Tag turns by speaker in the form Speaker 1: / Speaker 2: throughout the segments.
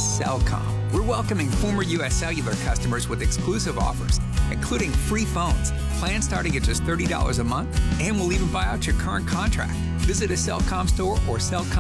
Speaker 1: Cellcom. We're welcoming former U.S. Cellular customers with exclusive offers, including free phones, plans starting at just $30 a month, and we'll even buy out your current contract. Visit a Cellcom store or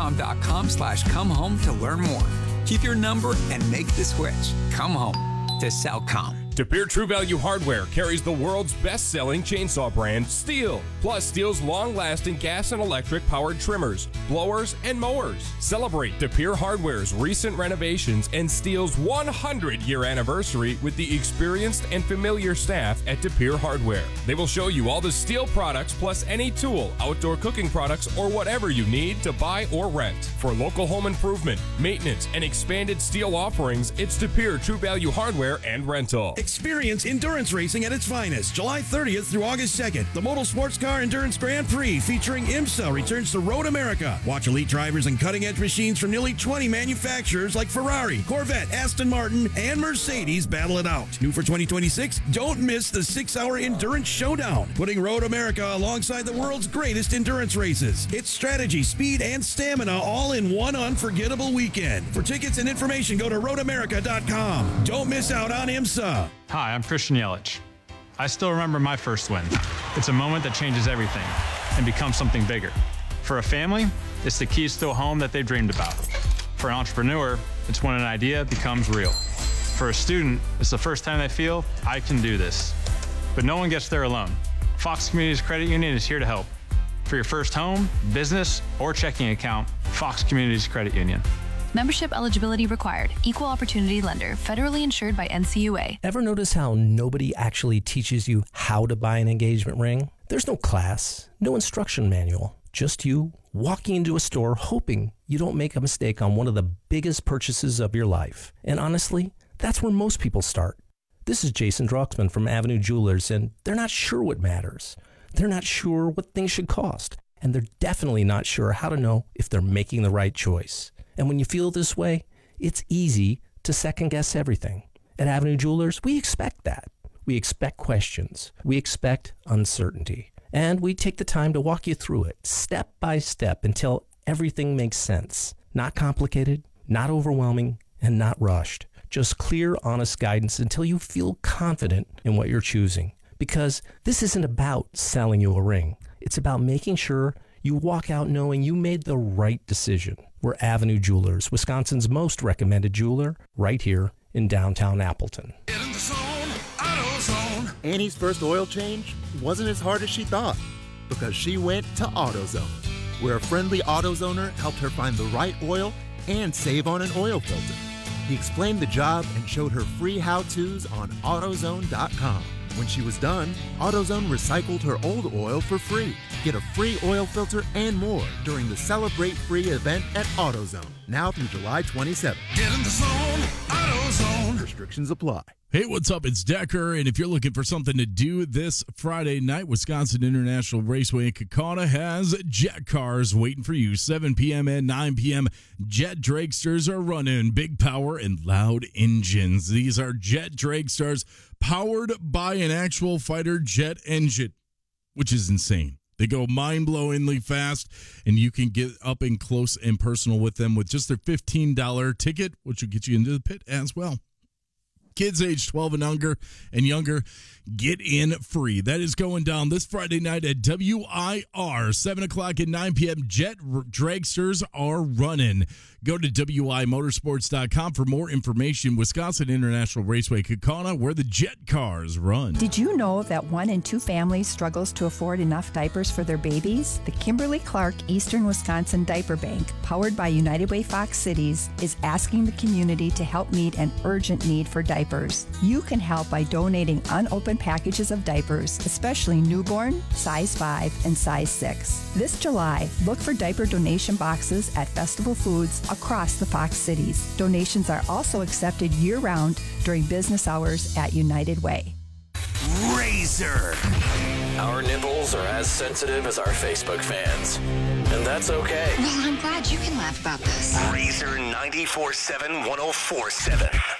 Speaker 1: cellcom.com/comehome to learn more. Keep your number and make the switch. Come home to Cellcom.
Speaker 2: De Pere True Value Hardware carries the world's best-selling chainsaw brand, Stihl, plus Stihl's long-lasting gas and electric-powered trimmers, blowers, and mowers. Celebrate De Pere Hardware's recent renovations and Stihl's 100-year anniversary with the experienced and familiar staff at De Pere Hardware. They will show you all the Stihl products plus any tool, outdoor cooking products, or whatever you need to buy or rent. For local home improvement, maintenance, and expanded Stihl offerings, it's De Pere True Value Hardware and Rental.
Speaker 3: Experience endurance racing at its finest. July 30th through August 2nd. The Modal Sports Car Endurance Grand Prix featuring IMSA returns to Road America. Watch elite drivers and cutting-edge machines from nearly 20 manufacturers like Ferrari, Corvette, Aston Martin, and Mercedes battle it out. New for 2026, don't miss the 6-hour Endurance Showdown, putting Road America alongside the world's greatest endurance races. It's strategy, speed, and stamina all in one unforgettable weekend. For tickets and information, go to roadamerica.com. Don't miss out on IMSA.
Speaker 4: Hi, I'm Christian Yelich. I still remember my first win. It's a moment that changes everything and becomes something bigger. For a family, it's the keys to a home that they've dreamed about. For an entrepreneur, it's when an idea becomes real. For a student, it's the first time they feel, I can do this. But no one gets there alone. Fox Communities Credit Union is here to help. For your first home, business, or checking account, Fox Communities Credit Union.
Speaker 5: Membership eligibility required. Equal opportunity lender. Federally insured by NCUA.
Speaker 6: Ever notice how nobody actually teaches you how to buy an engagement ring? There's no class, no instruction manual. Just you walking into a store hoping you don't make a mistake on one of the biggest purchases of your life. And honestly, that's where most people start. This is Jason Drucksmann from Avenue Jewelers, and they're not sure what matters. They're not sure what things should cost. And they're definitely not sure how to know if they're making the right choice. And when you feel this way, it's easy to second-guess everything. At Avenue Jewelers, we expect that. We expect questions. We expect uncertainty. And we take the time to walk you through it, step by step, until everything makes sense. Not complicated, not overwhelming, and not rushed. Just clear, honest guidance until you feel confident in what you're choosing. Because this isn't about selling you a ring. It's about making sure you walk out knowing you made the right decision. We're Avenue Jewelers, Wisconsin's most recommended jeweler, right here in downtown Appleton.
Speaker 7: Get in the zone, AutoZone.
Speaker 8: Annie's first oil change wasn't as hard as she thought because she went to AutoZone, where a friendly AutoZoner helped her find the right oil and save on an oil filter. He explained the job and showed her free how-tos on AutoZone.com. When she was done, AutoZone recycled her old oil for free. Get a free oil filter and more during the Celebrate Free event at AutoZone, now through July 27th.
Speaker 7: Get in the zone, AutoZone.
Speaker 8: Restrictions apply.
Speaker 9: Hey, what's up? It's Decker, and if you're looking for something to do this Friday night, Wisconsin International Raceway in Kaukauna has Jet Cars waiting for you. 7 p.m. and 9 p.m. Jet Dragsters are running. Big power and loud engines. These are Jet Dragsters powered by an actual fighter jet engine, which is insane. They go mind-blowingly fast, and you can get up and close and personal with them with just their $15 ticket, which will get you into the pit as well. Kids age 12 and younger get in free. That is going down this Friday night at WIR, 7 o'clock and 9 p.m. Jet Dragsters are running. Go to WIMotorsports.com for more information. Wisconsin International Raceway, Kaukauna, where the Jet Cars run.
Speaker 10: Did you know that 1 in 2 families struggles to afford enough diapers for their babies? The Kimberly-Clark Eastern Wisconsin Diaper Bank, powered by United Way Fox Cities, is asking the community to help meet an urgent need for diapers. You can help by donating unopened packages of diapers, especially newborn, size 5, and size 6. This July, look for diaper donation boxes at Festival Foods across the Fox Cities. Donations are also accepted year-round during business hours at United Way.
Speaker 7: Razor.
Speaker 11: Our nipples are as sensitive as our Facebook fans, and that's okay.
Speaker 12: Well, I'm glad you can laugh about this.
Speaker 7: Razor 94.7 104.7.